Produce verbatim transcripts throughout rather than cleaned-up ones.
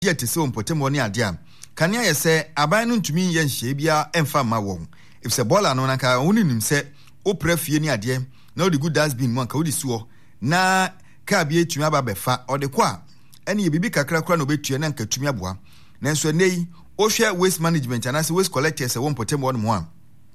dia te se Ompotemo ne ade Kania ye se aban no ntumi ye nhye bia emfa ma won if se bola no naka woni nim se opra fie ni ade na odi good dustbin mo nka odi suo na ka bia tumi aba befa odi kwa ene ye bibi kakra kra no betue na nka tumi aboa nanso nei o hwe waste management anase waste collectors e won Ompotemo no mo a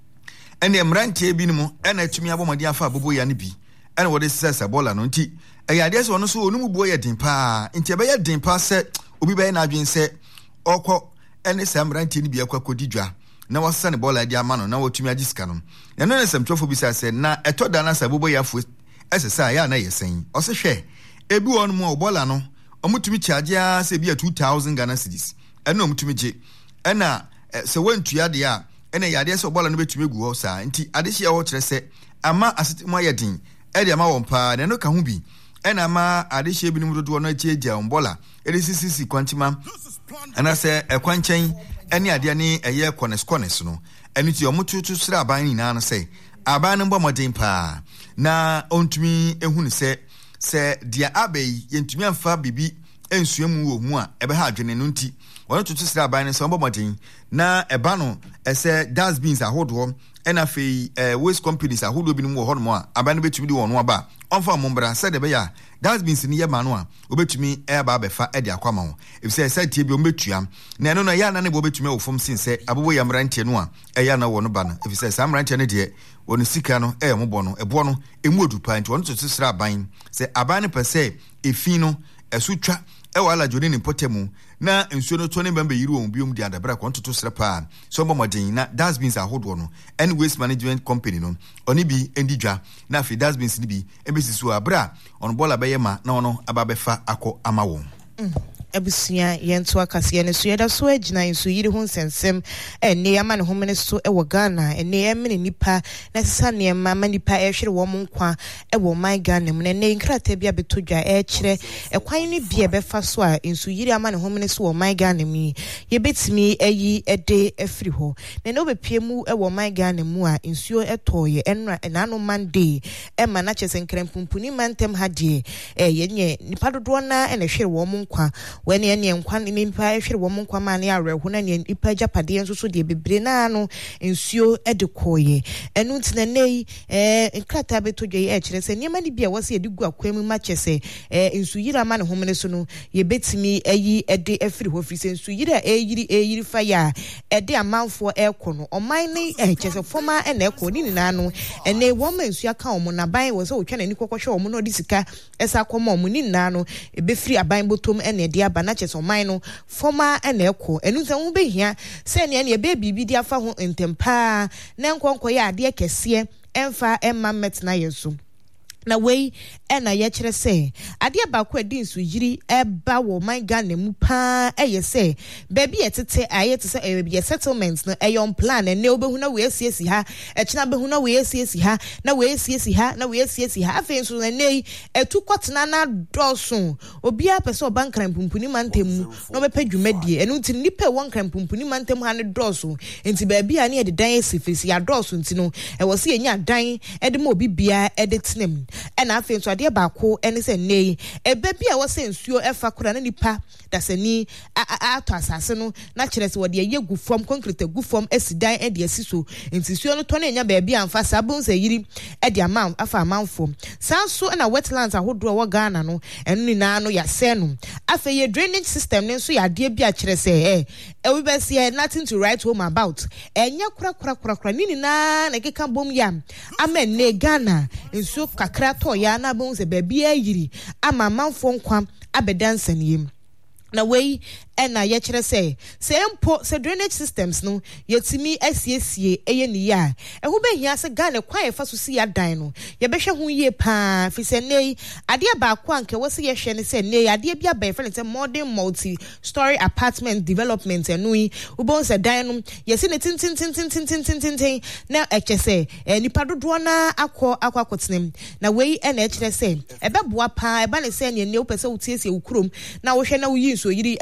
ene emrantie bi no mo ene tumi abomodi afa abobo ya ne bi ene wode sesa bola no nti e ade se wono so onum buo ye den pa nti e be ye den pa se obi be na adwen se okọ ene samrantie ni bi akwa kodidwa na wasa ne bola dia ma no na wotumi agisika no na no ne samtwofo bi se na etoda na sabobo ya fu esesa ya na yesen o se hwe ebi won mo bola no omutumi charge a se bi two thousand Ghana cedis ene omutumi je ena se wantua de a ene yade se bola no betumi gu ho sa nti adehia wo kire se ama asetimo ayedin e de ama won pa ne no ka hu bi ena ma adehia bi no dodo no achieja bola ede sisisi kwantima ana se ekwanchen ene ade ne eye kones kones no ene ti omututu sira aban ni na no se aban no bomodin pa na ontumi ehunu se se dia abai yentumi amfa bibi ensuamu wo mu a ebe ha adwene no nti wono tutu sira aban no se bomodin na eba no ese dustbins ahodo ena fe eh, waste companies ahodo bi no wo hono a aban no betumi di wono aba onfa mombra se de be ya dustbins ni ye ma no a obetumi e ba befa e de akwama ho if say say tie bi o metua na eno no ya na ne bo betumi ofom sin se abobo ya mrantie no a e ya na wono ba no if say sam mrantie ne de wono sika no e mo bo no ebo no emu odupa nti wono to sira aban se aban ne pese efi no esutwa e wala joni ni Ompotemo na ensuo no to ne bamba yiri won biom di adabra ko ntoto sira pa so bomodin na dustbins ahodo no any waste management company no oni bi endidwa na fi dustbins ni bi embesisu abra on bola beyema na ono ababefa akọ amawo mm. Abusia yentu akase ne so yeda so agina nso yiri hu nsensem ene yama ne homene so e wo Ghana ene yemene nipa na sesa ne mama nipa e hwere wo nkwa e wo my Ghana mu ne nkrata bia betodwa e kire e kwan ne bia befa so a nso yiri ama ne homene so wo my Ghana mu ye betimi ayi ede afiri ho ne no bepie mu e wo my Ghana mu a nsuo etoye enra enano mande e ma na chese nkrempumpuni mantem hade e yenye nipa dodo na ene hwere wo nkwa when any nkwan nimpa ehwere wo nkwa ma ne awerho na ne nipa japade nso so de bebre na no nsuo edekoye enu ntina nei eh nkrata betodwe e kire se niema ni bia wose edi gu akwam ma chese eh nsuyira ma ne homene so no ye betimi ayi ede afiri ho firi se nsuyira eyiri eyiri fa ya ede amanfo ekono oman ne eh chese foma e na eko ni nina no ene wo ma nsu aka omo na ban wo se otwa na ni kokwohwe omo no di sika esa akoma omo ni nina no ebefiri aban botom ene de aba na chese oman no foma ene eko enu nsa wo behia se ne ne be bibi di afa ho ntempa na nkonko ya ade kese emfa emma metna yesu na wei ena ye kire se ade ba ko adi nsu yiri eba wo my Ghana mu pa eye se baby etete aye te se e be settlement no e yon plan ne obehu na we asiesi ha e kina behu na we asiesi ha na we asiesi ha na we asiesi ha afi nsu na nei etu kwotena na dosun obi a pese oban krampumpuni mantemu no be padwumadie enu nti nipa won krampumpuni mantemu ha ne dosun enti baby a ne de dan asifisi ya dosun nti no e wo se enya dan e de mo obi bia e de tenem ena afi nso ade baako ene se nei ebe bia wo se nsuo efa kora na nipa dasani ato asase no na kire se wo de ye gu from concrete gu from esidan e de asiso enti nsuo no to na enya ba bia amfa sabon se yiri e de amam afa amanfo sanso na wetlands ahodo wo Ghana no enu ni na no ya se no afa ye drainage system ne nso ya de bia kire se eh e we be se nothing to write home about enya kura kura kura kura ni ni na na keka bom ya amen ne Ghana nsuo kakra to ya na bon se baby ayiri ama manfo nkwa abedansanem na wei ena ye kire se se empo se drainage systems no yetimi asiesie eye ni ya ehu behia se Ghana kwan ye fa so si ya dan no ye behwe hu ye pa fi se nei ade ba kwa nke wo se ye hwe ne se nei ade bia ba fe ne se modern multi story apartment development enui ubon se dan no ye se ne tin tin tin tin tin tin tin tin na eche se nipa dodo na akọ akọ akotenem na wei ena e kire se ebe boa pa eba ne se ne ne wo pese wo tiesie wo krom na wo hwe na wo yi nso yiri ade fe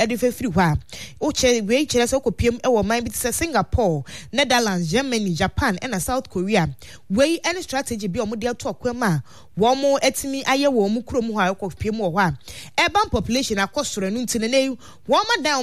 firi hɔ a woche we kyerɛ sɛ okopiem ɛwɔ man bi te sɛ Singapore, Netherlands, Germany, Japan and South Korea. We any strategy bi omo de ato akwama wo mo etimi aye wo mo krom hɔ a okopiem wɔ hɔ a urban population akɔsoro no ntine ne wo ma dan